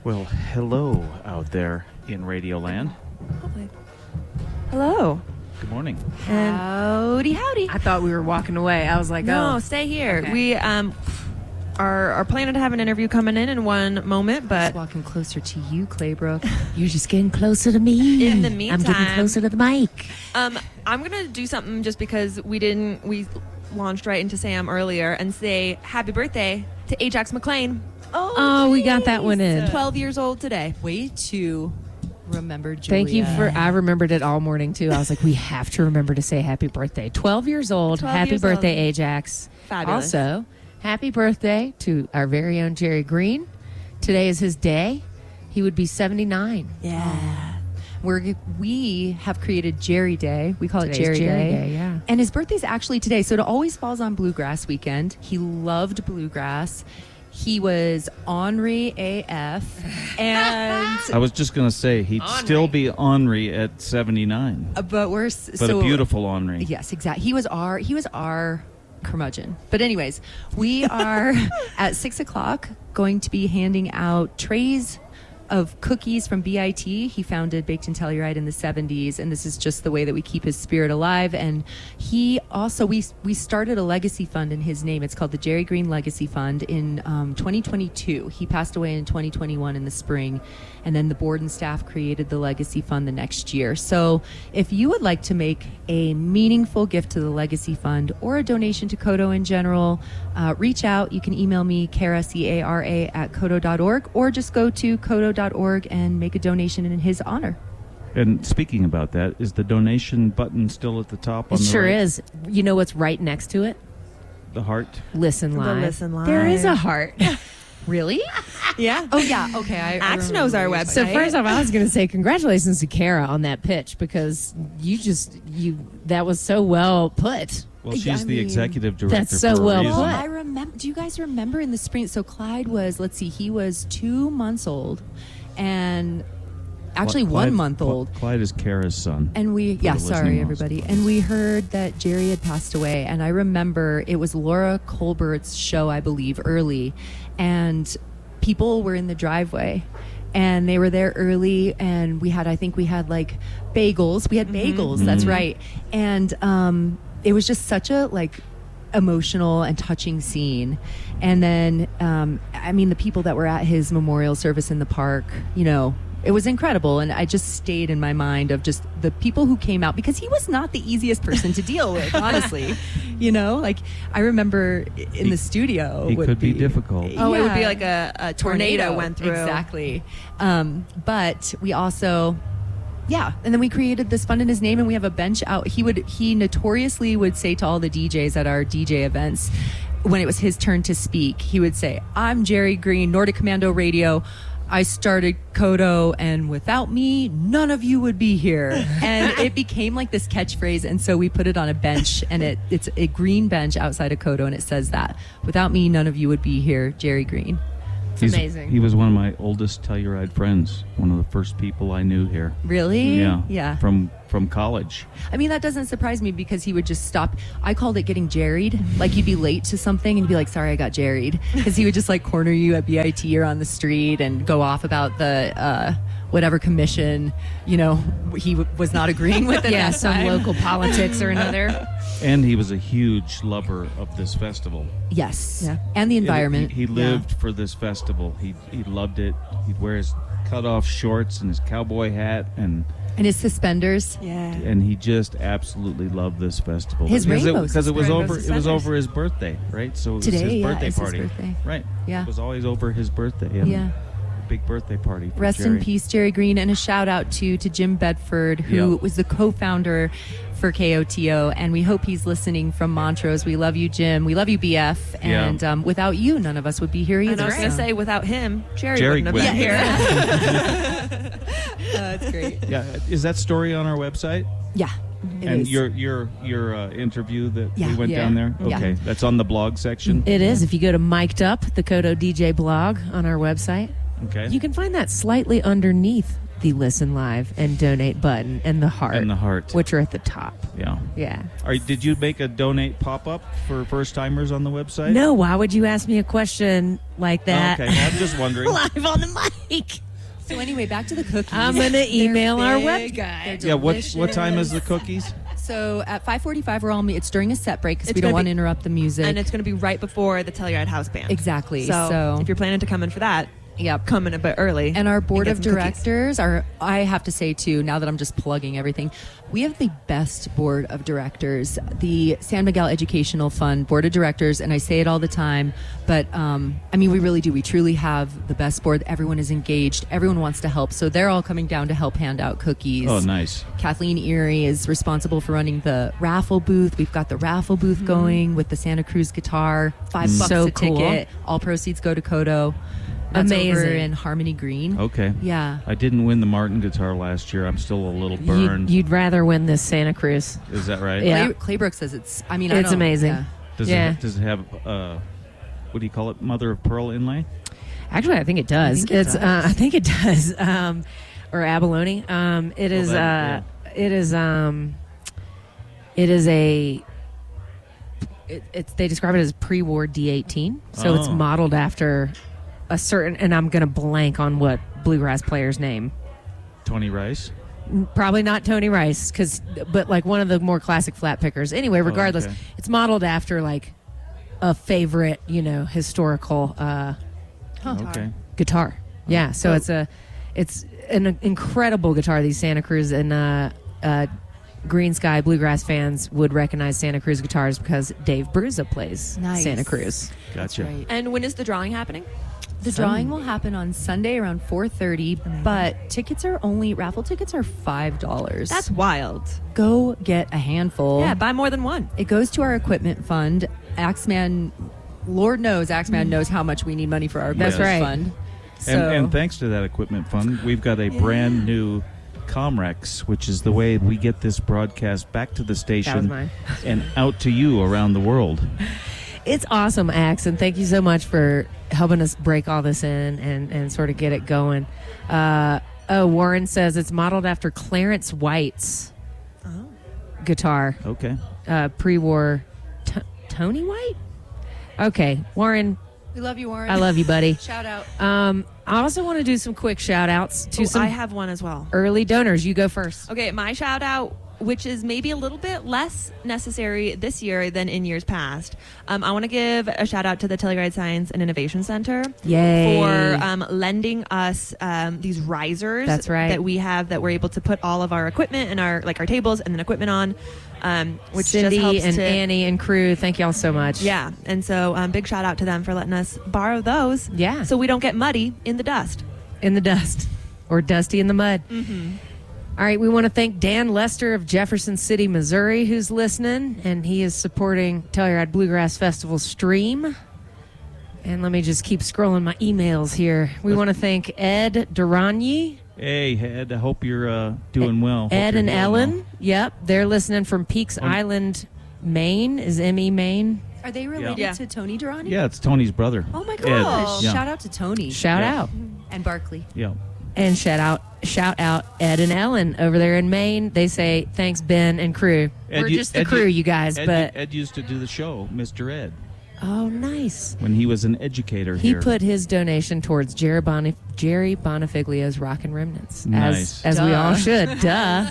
Well, hello out there in Radio Land. Hello. Good morning. And Howdy. I thought we were walking away. I was like, No, oh, stay here. Okay. We are planning to have an interview coming in one moment, but Just walking closer to you, Claybrook. You're just getting closer to me. in the I'm meantime, getting closer to the mic. I'm gonna do something just because we launched right into Sam earlier and say happy birthday to Ajax McLean. Oh, we got that one in. 12 years old today. Way to remember Julia. Thank you for. I remembered it all morning too. I was like, we have to remember to say happy birthday. 12 years old. 12 Happy years birthday, old. Ajax. Fabulous. Also, happy birthday to our very own Jerry Green. Today is his day. He would be 79. Yeah. We have created Jerry Day. We call Today's it Jerry Day. yeah. And his birthday's actually today, so it always falls on Bluegrass weekend. He loved bluegrass. He was ornery AF. And I was just going to say, he'd still be ornery at 79. but we're But a beautiful ornery. Yes, exactly. He was our curmudgeon. But anyways, we are at 6:00 going to be handing out trays of cookies from BIT. He founded Baked and Telluride in the 70s, and this is just the way that we keep his spirit alive. And he also, we started a legacy fund in his name. It's called the Jerry Green Legacy Fund in 2022. He passed away in 2021 in the spring, and then the board and staff created the legacy fund the next year. So if you would like to make a meaningful gift to the legacy fund or a donation to Kodo in general, reach out. You can email me, Cara, C-A-R-A, @kodo.org, or just go to kodo.org and make a donation in his honor. And speaking about that, is the donation button still at the top on It the sure right? is. You know what's right next to it? The heart? Listen live. Listen Live. There is a heart. Really? Yeah. Oh, yeah. Okay. I Axe remember knows our what you're website. So saying. first off, I was going to say congratulations to Kara on that pitch because that was so well put. Well, she's Yeah, I the mean, executive director that's so for a well reason. put. I remember. Do you guys remember in the spring? So Clyde was, he was 2 months old, and actually Clyde- 1 month old. Clyde is Kara's son. And we, For the sorry listening everybody. And we heard that Jerry had passed away. And I remember it was Laura Colbert's show, I believe, early, and people were in the driveway. And they were there early, and I think we had like bagels. We had bagels, that's right. And it was just such a emotional and touching scene. And then, the people that were at his memorial service in the park, it was incredible. And I just stayed in my mind of just the people who came out, because he was not the easiest person to deal with, honestly. I remember in the studio. He would could be difficult. Oh, it would be Yeah. like a tornado went through. Exactly. But we also, and then we created this fund in his name, and we have a bench out. He notoriously would say to all the DJs at our DJ events, when it was his turn to speak, he would say, "I'm Jerry Green, Nordic Commando Radio. I started Kodo, and without me, none of you would be here." And it became like this catchphrase, and so we put it on a bench, and it's a green bench outside of Kodo, and it says that, "Without me, none of you would be here, Jerry Green." Amazing. He was one of my oldest Telluride friends, one of the first people I knew here. Really? Yeah. Yeah. From college. I mean, that doesn't surprise me because he would just stop. I called it getting jerried. Like, you'd be late to something and you'd be like, "Sorry, I got jerried." Because he would just corner you at BIT or on the street and go off about the whatever commission, he was not agreeing with. Yeah, some local politics or another. And he was a huge lover of this festival. Yes. Yeah. And the environment. He lived for this festival. He loved it. He'd wear his cut-off shorts and his cowboy hat, and his suspenders. Yeah. he just absolutely loved this festival. His rainbow because it was rainbow over. It was suspenders. over his birthday, right? So it was Today, his yeah, birthday it's his party. birthday. Right. Yeah. It was always over his birthday. And Yeah. a big birthday party. For Rest Jerry. in peace, Jerry Green, and a shout out to Jim Bedford, who Yeah. was the co-founder for KOTO, and we hope he's listening from Montrose. We love you, Jim. We love you, BF. Yeah. And without you, none of us would be here either. And I was going to so. say, without him, Jerry Jerry wouldn't have been wouldn't. here. That's great. Yeah. Is that story on our website? Yeah. it And is. your interview that Yeah. we went Yeah. down there? Yeah. Okay. That's on the blog section? It is. If you go to Mic'd Up, the Kodo DJ blog on our website, Okay. you can find that slightly underneath the Listen Live and donate button and the heart. And the heart. Which are at the top. Yeah. Yeah. Did you make a donate pop-up for first-timers on the website? No, why would you ask me a question like that? Okay, I'm just wondering. Live on the mic. So anyway, back to the cookies. I'm going to email our They're web big. guy. They're What time is the cookies? So at 5:45, we're all it's during a set break because It's we don't gonna want be- to interrupt the music. And it's going to be right before the Telluride House Band. Exactly. So, So- if you're planning to come in for that, Yep. come in a bit early. And our board get of some cookies. directors I have to say too, now that I'm just plugging everything, we have the best board of directors, the San Miguel Educational Fund board of directors, and I say it all the time, but we really do. We truly have the best board. Everyone is engaged. Everyone wants to help. So they're all coming down to help hand out cookies. Oh, nice. Kathleen Erie is responsible for running the raffle booth. We've got the raffle booth going with the Santa Cruz guitar. $5 So a cool. ticket. All proceeds go to Kodo. That's over Amazing. in Harmony Green. Okay. Yeah. I didn't win the Martin guitar last year. I'm still a little burned. You'd rather win this Santa Cruz. Is that right? Yeah. Claybrook says it's. I It's amazing. Yeah. Does it have, what do you call it, mother of pearl inlay? Actually, I think it does. I think it does. I think it does. Or abalone. It is. that- It is. It is a. It's. They describe it as pre-war D18, so it's Oh. modeled after a certain. And I'm going to blank on what bluegrass player's name. Tony Rice? Probably not Tony Rice, but like one of the more classic flat pickers. Anyway, regardless, okay. it's modeled after like a favorite, historical Okay. guitar. Yeah, so it's an incredible guitar. These Santa Cruz and Green Sky Bluegrass fans would recognize Santa Cruz guitars because Dave Bruza plays Nice. Santa Cruz. Gotcha. Right. And when is the drawing happening? The drawing will happen on Sunday around 4:30, but raffle tickets are $5. That's wild. Go get a handful. Yeah, buy more than one. It goes to our equipment fund. Axeman, Lord knows, Axeman knows how much we need money for our That's equipment right. fund. So, And thanks to that equipment fund, we've got a brand new Comrex, which is the way we get this broadcast back to the station mine. and out to you around the world. It's awesome, Axe, and thank you so much for helping us break all this in and sort of get it going. Warren says it's modeled after Clarence White's guitar. Okay. Pre-war Tony White? Okay, Warren, we love you, Warren. I love you, buddy. Shout out. I also want to do some quick shout-outs to some I have one as well. early donors. You go first. Okay, my shout out, which is maybe a little bit less necessary this year than in years past. I want to give a shout out to the Telluride Science and Innovation Center Yay. for lending us these risers. That's right. That we have that we're able to put all of our equipment and our tables and then equipment on, which Cindy just helps and to, Annie and crew, thank y'all so much. Yeah, and so big shout out to them for letting us borrow those. Yeah. so we don't get muddy in the dust. In the dust or dusty in the mud. Mm-hmm. All right, we want to thank Dan Lester of Jefferson City, Missouri, who's listening, and he is supporting Telluride Bluegrass Festival stream. And let me just keep scrolling my emails here. We want to thank Ed Duranye, Hey, Ed, I hope you're doing well. Hope Ed you're and doing Ellen. well. Yep, they're listening from Peaks Island, Maine. Is M.E. Maine? Are they related Yeah. to Tony Durrani? Yeah, it's Tony's brother. Oh my Ed. gosh! Yeah. Shout out to Tony Shout Yeah. out. and Barkley. Yeah. And shout out Ed and Ellen over there in Maine. They say thanks, Ben and crew. We're just the crew, you guys. But Ed used to do the show, Mr. Ed, oh, nice. when he was an educator He here. put his donation towards Jerry Bonifiglio's Rockin' Remnants, Nice. as we Duh. all should. Duh.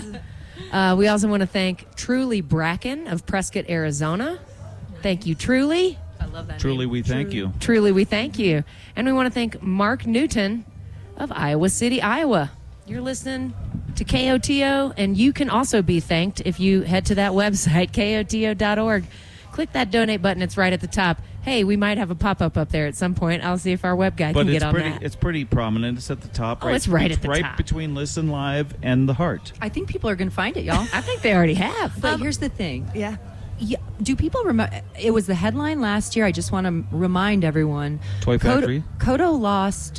We also want to thank Truly Bracken of Prescott, Arizona. Thank you, Truly. I love that. Truly, name. we thank you. Truly, we thank you. And we want to thank Mark Newton of Iowa City, Iowa. You're listening to KOTO, and you can also be thanked if you head to that website, koto.org. Click that donate button. It's right at the top. Hey, we might have a pop-up up there at some point. I'll see if our web guy But can it's get on pretty. that. It's pretty prominent. It's at the top. Oh, it's right at the right top. between Listen Live and the Heart. I think people are going to find it, y'all. I think they already have. But here's the thing. Yeah. Yeah, do people remember? It was the headline last year. I just want to remind everyone. Toy Factory? Kodo lost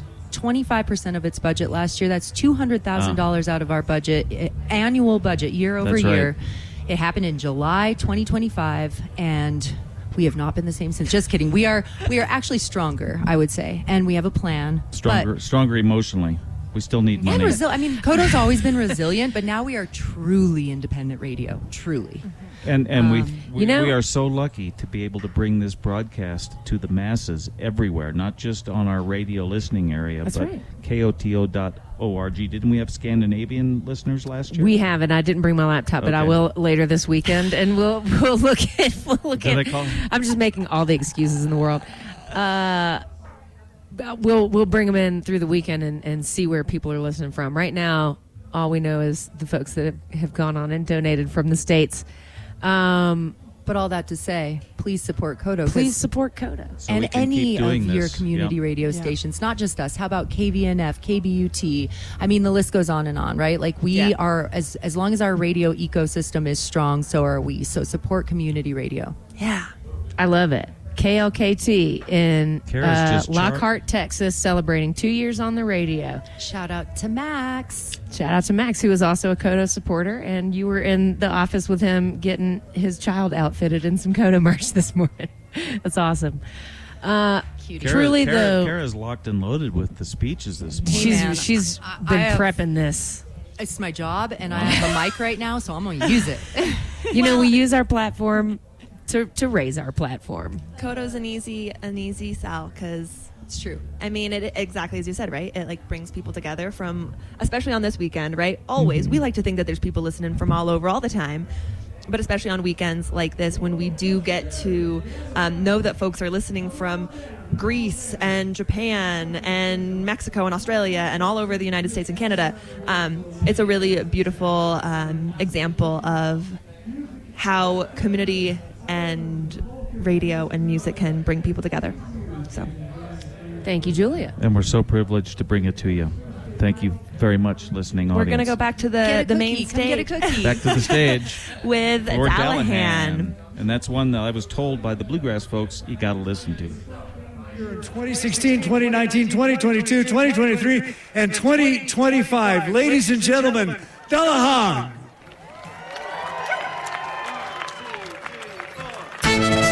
25% of its budget last year. That's $200,000 out of our budget, annual budget, year over That's year. right. It happened in July 2025, and we have not been the same since. Just kidding. We are actually stronger, I would say, and we have a plan. Stronger emotionally. We still need And money. I mean, Kodo's always been resilient, but now we are truly independent radio. Truly. And we know- are so lucky to be able to bring this broadcast to the masses everywhere, not just on our radio listening area, That's but right. KOTO.org. Didn't we have Scandinavian listeners last year? We haven't. I didn't bring my laptop, but I Okay. will later this weekend, and we'll look at. Did I call? I'm just making all the excuses in the world. We'll bring them in through the weekend and see where people are listening from. Right now, all we know is the folks that have gone on and donated from the States. But all that to say, please support Kodo. 'cause- Please support Kodo. So we and can any keep of doing your this. community Yeah. radio stations, not just us. How about KVNF, KBUT? I mean, the list goes on and on, right? Like we are, as long as our radio ecosystem is strong, so are we. So support community radio. Yeah. I love it. KLKT in Kara's just Lockhart, Texas, celebrating 2 years on the radio. Shout out to Max. Shout out to Max, who is also a Kodo supporter, and you were in the office with him getting his child outfitted in some Kodo merch this morning. That's awesome. Truly, though, Kara's locked and loaded with the speeches this morning. man, she's I been have- prepping this. It's my job, and I have a mic right now, so I'm going to use it. You know, we use our platform to raise our platform. Kodo's an easy sell because It's true. I mean, it exactly as you said, right? It like brings people together from, especially on this weekend, right? Always, we like to think that there's people listening from all over all the time, but especially on weekends like this, when we do get to know that folks are listening from Greece and Japan and Mexico and Australia and all over the United States and Canada. It's a really beautiful example of how community and radio and music can bring people together. So. Thank you, Julia. And we're so privileged to bring it to you. Thank you very much, listening We're audience. going to go back to the main Come get a stage cookie. Back to the stage. with Lord Dallahan. And that's one that I was told by the Bluegrass folks you got to listen to. 2016, 2019, 2022, 2023, and 2025. Ladies and gentlemen, Dallahan.